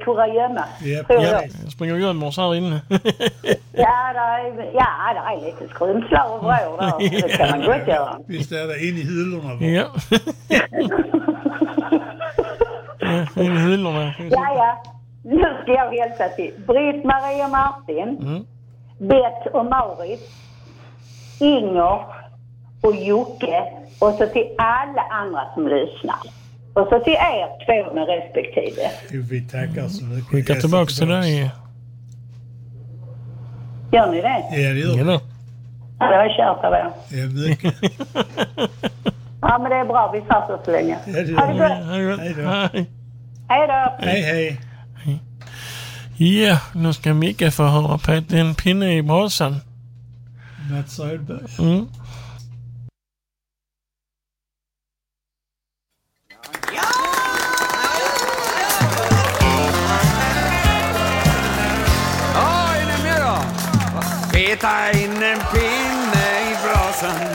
kurragömma. Ja, jag springer och gömmer oss här inne. Ja, det är lite skrymslar och vrår där. Det kan man gott göra. Visst är det in i hyllorna. Ja. In i hyllorna. Ja. Nu ska jag hälsa till Britt-Marie och Martin, Bett och Maurits, Inger och Jocke och så till alla andra som lyssnar. Och så till er två med respektive. Vi tackar så mycket. Skicka tillbaka till dig. Gör ni det? Ja, det gör vi. Ja, det var kärt av er. Ja, mycket. Ja, men det är bra. Vi satt oss så länge. Ja, det Ha det gott. Hej då. Hej då. Hej. Ja, nu ska Micke få höra på en pinne i brasan. Mats Söderberg. Ja, är ni med då? Peta in en pinne i brasan.